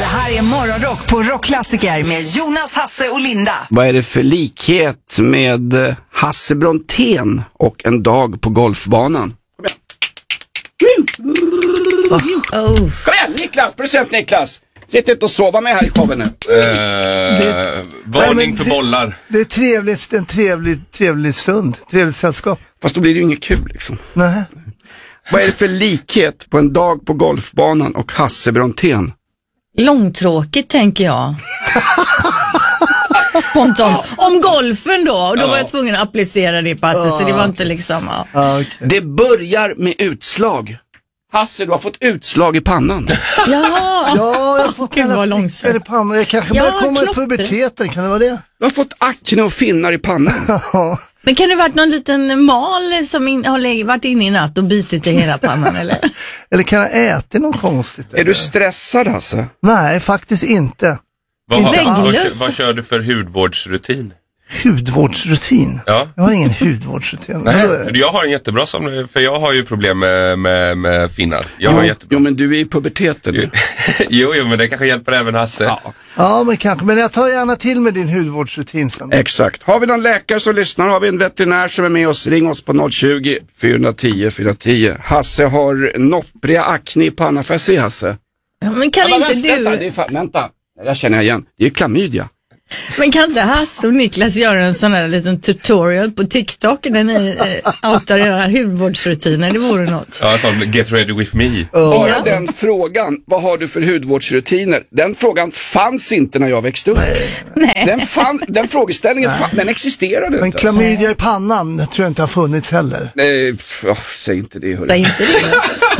Det här är Morgonrock på Rockklassiker med Jonas, Hasse och Linda. Vad är det för likhet med Hasse Brontén och En dag på golfbanan? Kom igen, Niklas, producent Niklas. Sitt ut och sova med här i showen nu. Varning för bollar. Det är trevligt, en trevlig stund, trevligt sällskap. Fast då blir det ju inget kul liksom. Nej. Vad är det för likhet på En dag på golfbanan och Hasse Brontén? Långtråkigt tänker jag. Spontant. Om golfen då, och då var jag tvungen att applicera det passet, så det var inte liksom... Okay. Det börjar med utslag. Hasse, du har fått utslag i pannan. Ja, jag får Gud, vad långsamt. i pannan. Jag kanske börjar komma i puberteten, kan det vara det? Du har fått akne och finnar i pannan. Men kan det varit någon liten mal som har varit inne i natt och bitit i hela pannan, eller? Eller kan jag äta något konstigt? Är du stressad, Hasse? Nej, faktiskt inte. Vad kör du för hudvårdsrutin? Hudvårdsrutin? Ja. Jag har ingen hudvårdsrutin. Nej, jag har en jättebra som, för jag har ju problem med finnar. Jag har jättebra. Jo, men du är i puberteten nu. jo, men det kanske hjälper även Hasse. Ja, men kanske. Men jag tar gärna till med din hudvårdsrutin sen. Exakt. Har vi någon läkare som lyssnar, har vi en veterinär som är med oss, ring oss på 020-410-410. Hasse har noppriga akne i pannan. Får jag se, Hasse? Ja, men kan inte du... Vänta, det känner jag igen. Det är klamydia. Men kan inte Hasse och Niklas göra en sån här liten tutorial på TikTok när ni outar era hudvårdsrutiner? Det vore något. Ja, som Get Ready With Me. Bara den frågan, vad har du för hudvårdsrutiner? Den frågan fanns inte när jag växte upp. Nej. Den frågeställningen, den existerade inte. Men klamydia i pannan tror jag inte har funnits heller. Nej, säg inte det, hörru. Säg inte det.